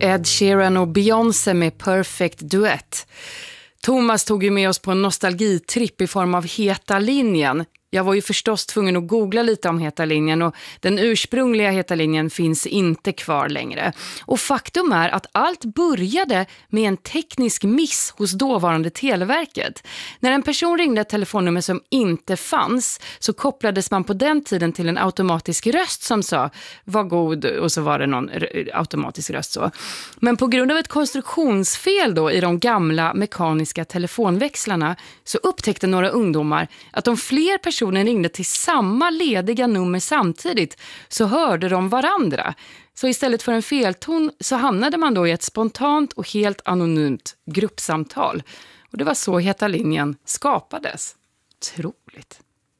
Ed Sheeran och Beyoncé med Perfect Duett. Thomas tog ju med oss på en nostalgitripp i form av Heta linjen. Jag var ju förstås tvungen att googla lite om Heta linjen och den ursprungliga Heta linjen finns inte kvar längre. Och faktum är att allt började med en teknisk miss hos dåvarande Televerket. När en person ringde ett telefonnummer som inte fanns så kopplades man på den tiden till en automatisk röst som sa var god och så var det någon automatisk röst så. Men på grund av ett konstruktionsfel då i de gamla mekaniska telefonväxlarna så upptäckte några ungdomar att om fler personer ringde till samma lediga nummer samtidigt så hörde de varandra. Så istället för en felton så hamnade man då i ett spontant och helt anonymt gruppsamtal. Och det var så Heta linjen skapades. Otroligt.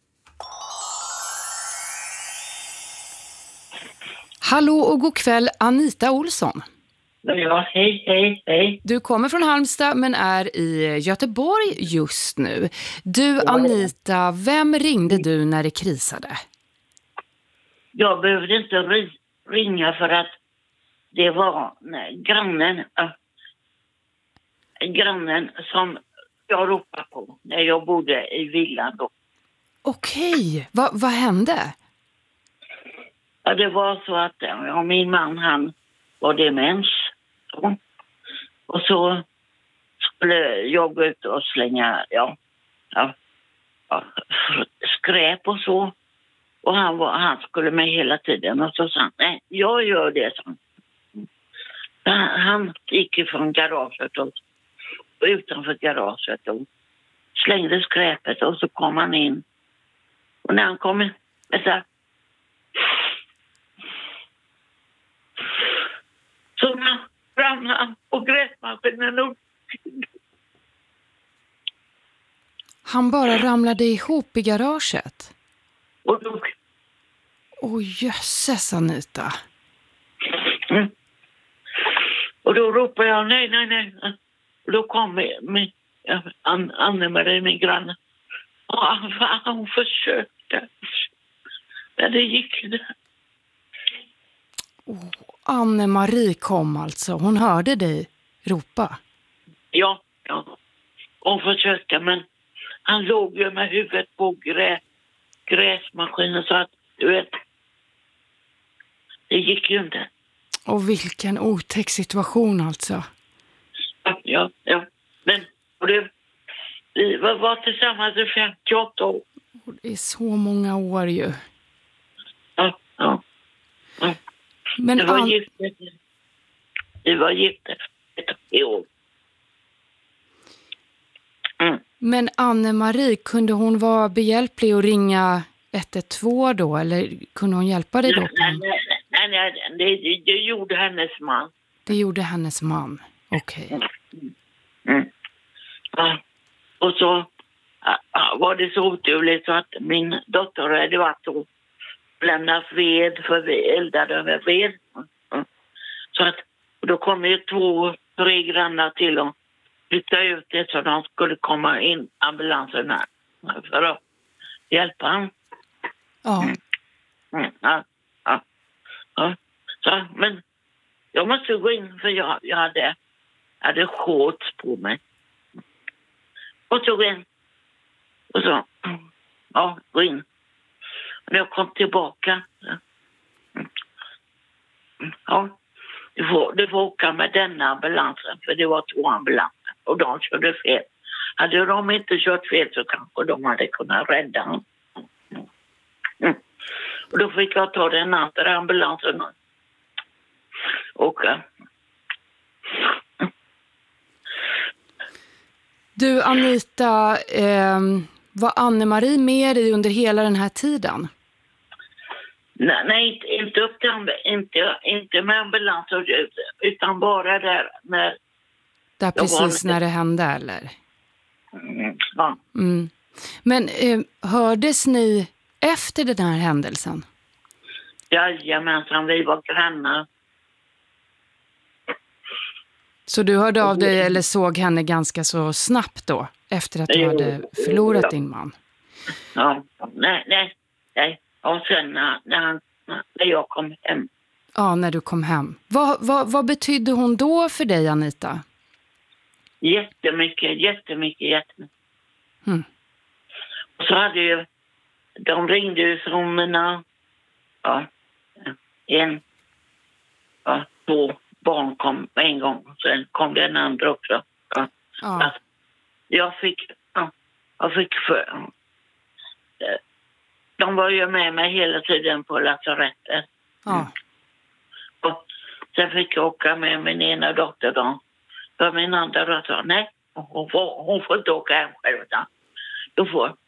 Hallå och god kväll, Anita Olsson. Ja, hej. Du kommer från Halmstad men är i Göteborg just nu. Du Anita, vem ringde du när det krisade? Jag behövde inte ringa för att det var grannen som jag ropade på när jag bodde i villan då. Okej, vad hände? Ja, det var så att min man han var demens. Och så skulle jag gå ut och slänga skräp och så. Och han skulle med hela tiden. Och så sa han, nej, jag gör det. Så. Han gick ifrån garaget och utanför garaget och slängde skräpet. Och så kom han in. Och när han kom in, så ramlade på gräsmaskinen och Han bara ramlade ihop i garaget. Och dog. Åh, jösses Anita. Mm. Och då ropade jag nej. Och då kom Anne-Marie, min granne. Och han försökte. Men det gick inte. Anne-Marie kom alltså. Hon hörde dig ropa. Ja. Hon försökte, men han låg ju med huvudet på gräsmaskinen så att, du vet, det gick ju inte. Och vilken otäck situation alltså. Ja. Men vi var tillsammans i 58 år. Det är så många år ju. Ja. Men vi var gifta i år. Mm. Men Anne-Marie, kunde hon vara behjälplig och ringa 112 då? Eller kunde hon hjälpa dig då? Nej, det gjorde hennes man. Det gjorde hennes man, okej. Mm. Ja. Och så var det så oturligt så att min dotter hade varit och lämnat ved för vi eldade över ved. Så att då kom ju 2-3 grannar till och flytta ut det så de skulle komma in ambulansen här för att hjälpa han. Ja. Ja. Så, men jag måste gå in för jag hade shorts på mig. Och så gå in. Och så, gå in. När jag kom tillbaka. Ja, du får åka med denna ambulansen. För det var 2 ambulanser. Och de körde fel. Hade de inte kört fel så kanske de hade kunnat rädda honom. Och då fick jag ta den andra ambulansen. Och Du Anita, var Anne-Marie med dig under hela den här tiden? Nej, inte upp till inte med ambulanser utan bara där när... Där precis när det hände, eller? Ja. Mm. Men hördes ni efter den här händelsen? Jajamensan, vi var grannar. Så du hörde av dig eller såg henne ganska så snabbt då? Efter att du hade förlorat din man? Ja, nej. Och sen när jag kom hem. Ja, när du kom hem. Vad betydde hon då för dig, Anita? Jättemycket. Mm. Och så hade de ringde ju från mina, två barn kom en gång. Sen kom den andra också. Ja. Jag fick de var ju med mig hela tiden på lasarettet. Ja. Och sen fick jag åka med min ena dotter då. För min andra dotter sa, nej, hon får inte åka hem själv. Då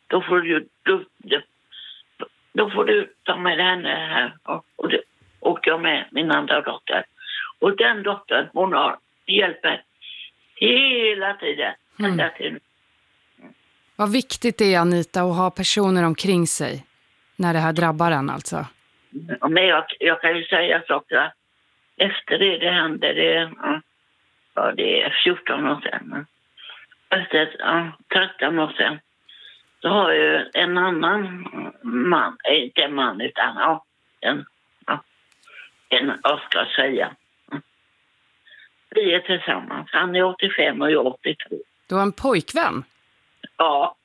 får du ta med henne här. Och då åker jag med min andra dotter. Och den dottern, hon har hjälpt mig hela tiden. Ända till. Vad viktigt det är, Anita, att ha personer omkring sig när det här drabbar en alltså. Men jag kan ju säga så också. Efter det hände, det är 14 år sedan. Efter 13 år sedan. Så har ju en annan man, inte en man utan vad ska jag säga. Vi är tillsammans. Han är 85 och jag är 82. Du har en pojkvän? Ja.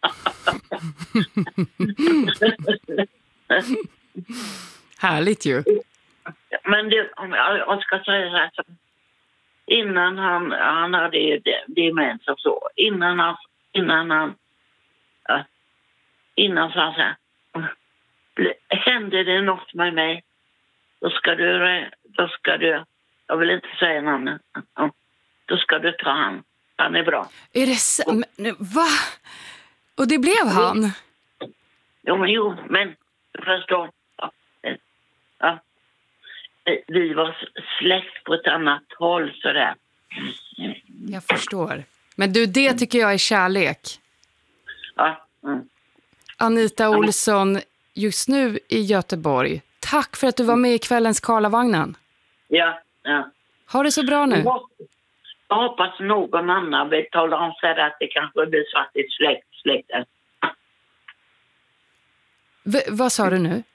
Härligt ju. Men om jag ska säga så här. Innan han hade demens och så. Innan så han sa, händer det något med mig, då ska du, jag vill inte säga namnet, då ska du ta han är bra. Är det så? Men, va? Och det blev han? Jo, men du förstår. Ja. Vi var släkt på ett annat håll sådär. Jag förstår. Men du, det tycker jag är kärlek. Ja. Anita Olsson, just nu i Göteborg. Tack för att du var med i kvällens Karlavagnen. Ja. Ha det så bra nu. Jag hoppas någon annan vill tala om sig att det kanske blir svart i släkten. Vad sa du nu?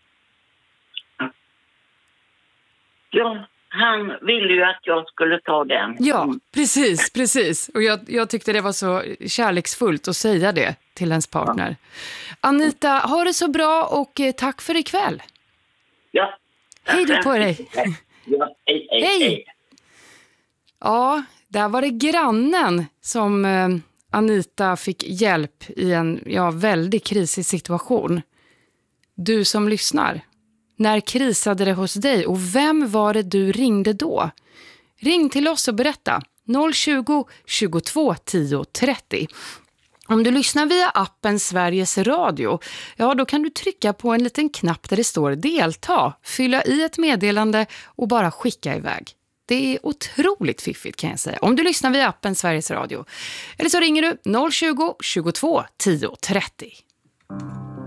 Ja, han ville ju att jag skulle ta den. Ja, precis. Och jag tyckte det var så kärleksfullt att säga det till ens partner. Ja. Anita, ha det så bra och tack för ikväll. Ja. Hej då på dig. Ja, hej. Ja, där var det grannen som Anita fick hjälp i en väldigt krisig situation. Du som lyssnar. När krisade det hos dig och vem var det du ringde då? Ring till oss och berätta. 020 22 10 30. Om du lyssnar via appen Sveriges Radio, då kan du trycka på en liten knapp där det står delta, fylla i ett meddelande och bara skicka iväg. Det är otroligt fiffigt kan jag säga. Om du lyssnar via appen Sveriges Radio. Eller så ringer du 020 22 10 30.